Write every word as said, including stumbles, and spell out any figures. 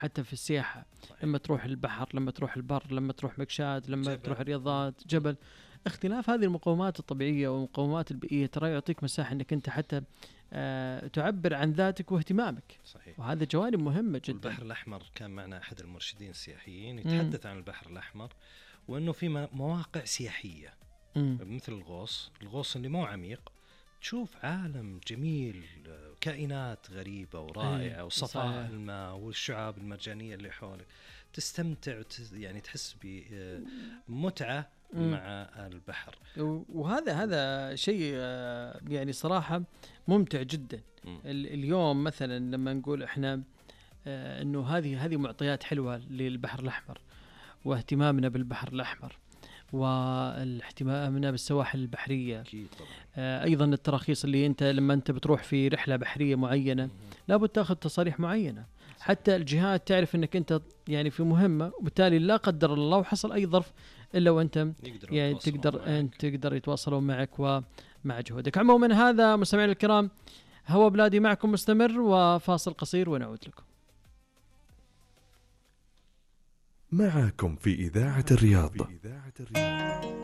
حتى في السياحة. صحيح. لما تروح البحر، لما تروح البر، لما تروح مكشات، لما جبل. تروح الرياضات، جبل، اختلاف هذه المقومات الطبيعية والمقومات البيئية ترى يعطيك مساحة انك انت حتى آه تعبر عن ذاتك واهتمامك. صحيح. وهذا جوانب مهمة جدا. البحر الأحمر كان معنا أحد المرشدين السياحيين مم. يتحدث عن البحر الأحمر، وأنه في م- مواقع سياحية مم. مثل الغوص الغوص اللي مو عميق، تشوف عالم جميل، آه، كائنات غريبة ورائعة، أي، وصفاء صحيح. الماء والشعاب المرجانية اللي حولك، تستمتع وت- يعني تحس بمتعة مم. مع البحر. و- وهذا هذا شيء آه، يعني صراحة ممتع جدا. مم. ال- اليوم مثلا لما نقول احنا آه، انه هذه هذه معطيات حلوة للبحر الأحمر، واهتمامنا بالبحر الأحمر، واهتمامنا بالسواحل البحرية. أكيد طبعا. آه، أيضا التراخيص اللي أنت لما أنت بتروح في رحلة بحرية معينة مم. لابد تأخذ تصاريح معينة، حتى الجهات تعرف أنك أنت يعني في مهمة، وبالتالي لا قدر الله وحصل أي ظرف إلا وأنت يقدروا يعني يتواصلون تقدر معك. أن تقدر يتواصلون معك ومع جهودك. عموما هذا مستمعينا الكرام، هوا بلادي معكم مستمر، وفاصل قصير ونعود لكم. معكم في إذاعة الرياض.